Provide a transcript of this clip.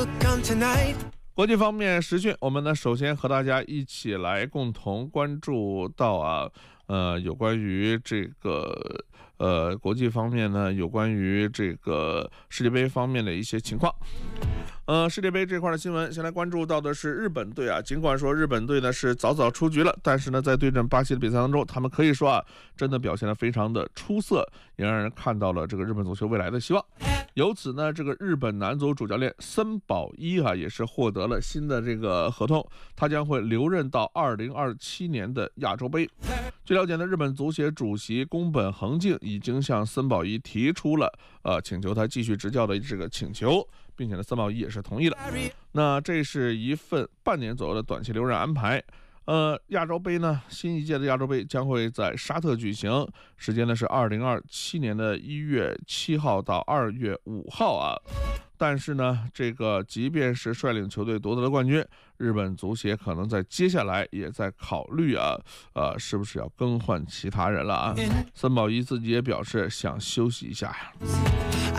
国际方面时讯，我们呢首先和大家一起来共同关注到有关于这个国际方面呢，有关于这个世界杯方面的一些情况。世界杯这块的新闻，先来关注到的是日本队啊。尽管说日本队呢是早早出局了，但是呢，在对阵巴西的比赛当中，他们可以说真的表现得非常的出色，也让人看到了这个日本足球未来的希望。由此呢，这个日本男足主教练森保一也是获得了新的这个合同，他将会留任到2027年的亚洲杯。据了解呢，日本足协主席宫本恒靖已经向森保一提出了请求他继续执教的这个请求，并且呢，森保一也是同意了。那这是一份半年左右的短期留任安排。亚洲杯呢，新一届的亚洲杯将会在沙特举行，时间呢是2027年的1月7号到2月5号但是呢，这个即便是率领球队夺得了冠军，日本足协可能在接下来也在考虑是不是要更换其他人了森保一自己也表示想休息一下呀。